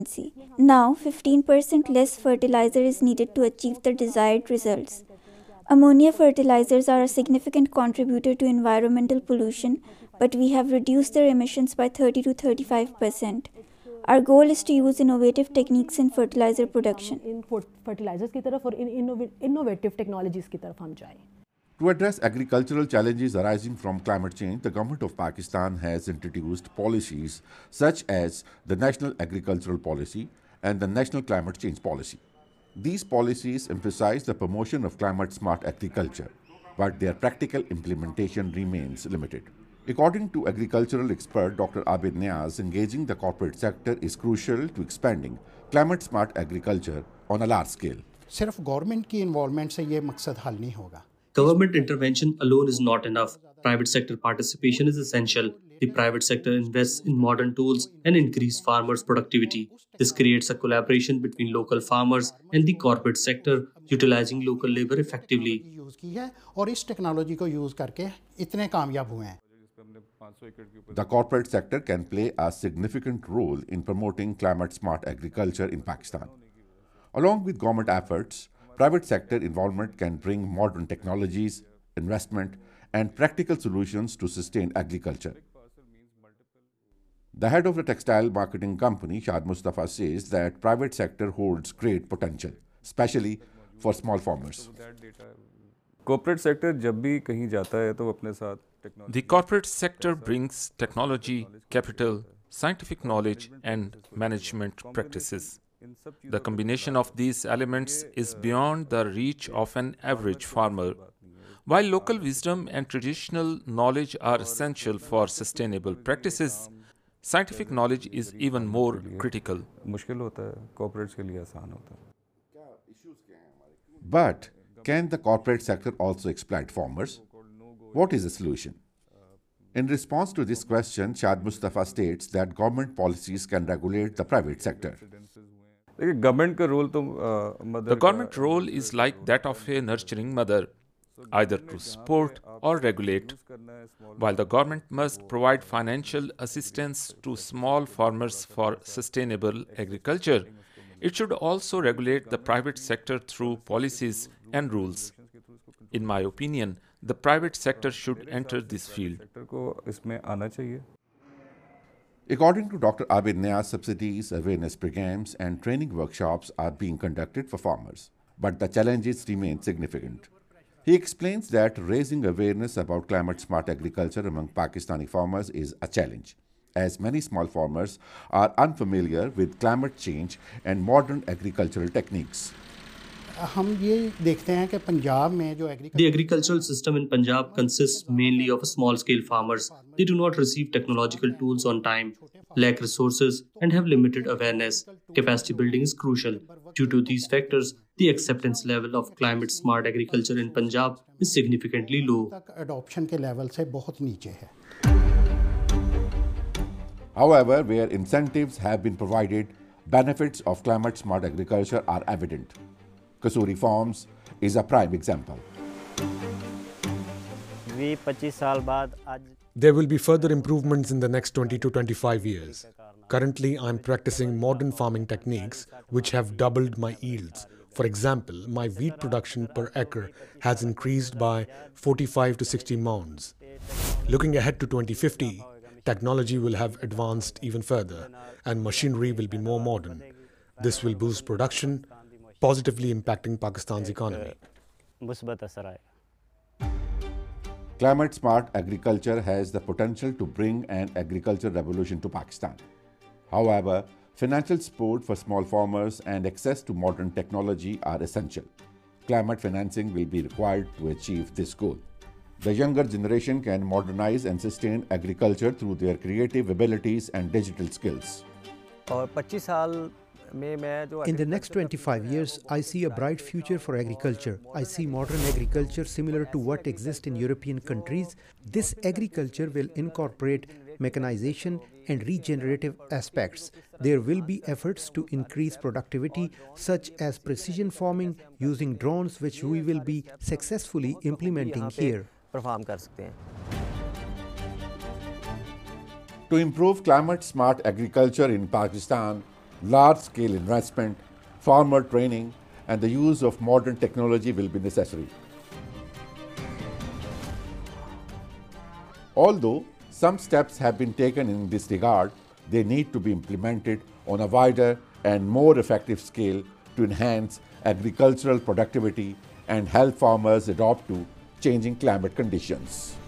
Now, 15% less fertilizer is needed to achieve the desired results. Ammonia fertilizers are a significant contributor to environmental pollution, but we have reduced their emissions by 30 to 35%. Our goal is to use innovative techniques in fertilizer production. In fertilisers की तरफ और इन innovative technologies की तरफ हम जाएं. To address agricultural challenges arising from climate change, the government of Pakistan has introduced policies such as the National Agricultural Policy and the National Climate Change Policy. These policies emphasize the promotion of climate smart agriculture, but their practical implementation remains limited. According to agricultural expert Dr. Abid Niaz, engaging the corporate sector is crucial to expanding climate smart agriculture on a large scale. सिर्फ government की involvement से ये मकसद हल नहीं होगा. Government intervention alone is not enough. Private sector participation is essential. The private sector invests in modern tools and increase farmers' productivity. This creates a collaboration between local farmers and the corporate sector, utilizing local labor effectively. Use की है और इस technology को use करके इतने कामयाब हुए हैं. The corporate sector can play a significant role in promoting climate smart agriculture in Pakistan. Along with government efforts, private sector involvement can bring modern technologies, investment, and practical solutions to sustain agriculture. The head of the textile marketing company, Shad Mustafa, says that private sector holds great potential, especially for small farmers. Corporate sector जब भी कहीं जाता है तो अपने साथ The corporate sector brings technology, capital, scientific knowledge, and management practices. The combination of these elements is beyond the reach of an average farmer. While local wisdom and traditional knowledge are essential for sustainable practices, scientific knowledge is even more critical. मुश्किल होता है, corporates के लिए आसान होता है. But can the corporate sector also exploit farmers? What is the solution? In response to this question, Shad Mustafa states that government policies can regulate the private sector. देखिए government का रोल तो The government role is like that of a nurturing mother, either to support or regulate. While the government must provide financial assistance to small farmers for sustainable agriculture, it should also regulate the private sector through policies and rules. In my opinion, the private sector should enter this field. Sector को इसमें आना चाहिए. According to Dr. Abid Niaz, subsidies, awareness programs, and training workshops are being conducted for farmers, but the challenges remain significant. He explains that raising awareness about climate smart agriculture among Pakistani farmers is a challenge, as many small farmers are unfamiliar with climate change and modern agricultural techniques. हम ये देखते हैं कि पंजाब में जो The agricultural system in Punjab consists mainly of small-scale farmers. They do not receive technological tools on time, lack resources, and have limited awareness. Capacity building is crucial. Due to these factors, the acceptance level of climate-smart agriculture in Punjab is significantly low. तक adoption के level से बहुत नीचे है. However, where incentives have been provided, benefits of climate smart agriculture are evident. Kasuri Farms is a prime example. There will be further improvements in the next 20 to 25 years. Currently, I'm practicing modern farming techniques which have doubled my yields. For example, my wheat production per acre has increased by 45 to 60 mounds. Looking ahead to 2050, technology will have advanced even further and machinery will be more modern. This will boost production, positively impacting Pakistan's economy. Climate smart agriculture has the potential to bring an agricultural revolution to Pakistan. However, financial support for small farmers and access to modern technology are essential. Climate financing will be required to achieve this goal. The younger generation can modernize and sustain agriculture through their creative abilities and digital skills. In the next 25 years, I see a bright future for agriculture. I see modern agriculture similar to what exists in European countries. This agriculture will incorporate mechanization and regenerative aspects. There will be efforts to increase productivity, such as precision farming using drones, which we will be successfully implementing here. To improve climate smart agriculture in Pakistan, large-scale investment, farmer training, and the use of modern technology will be necessary. Although some steps have been taken in this regard, they need to be implemented on a wider and more effective scale to enhance agricultural productivity and help farmers adapt to changing climate conditions.